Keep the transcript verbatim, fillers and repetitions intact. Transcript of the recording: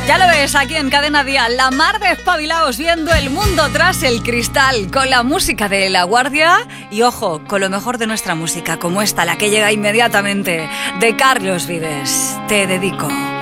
Ya lo ves aquí en Cadena Dial, la mar de espabilaos viendo el mundo tras el cristal, con la música de La Guardia y, ojo, con lo mejor de nuestra música, como esta, la que llega inmediatamente, de Carlos Vives. Te dedico.